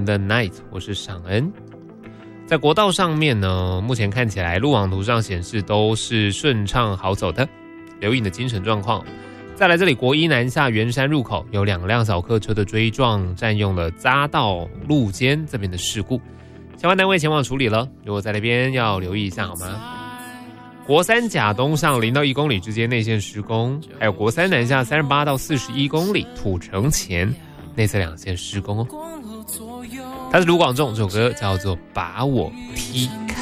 in the Night》，我是尚恩。在国道上面呢，目前看起来路网图上显示都是顺畅好走的，留意你的精神状况。再来这里国一南下圆山入口有2辆小客车的追撞，占用了匝道路肩这边的事故，相关单位前往处理了，如果在那边要留意一下好吗？国三甲东上0到1公里之间内线施工，还有国三南下38到41公里土城前内侧2线施工哦。他是卢广仲，这首歌叫做《把我踢开》。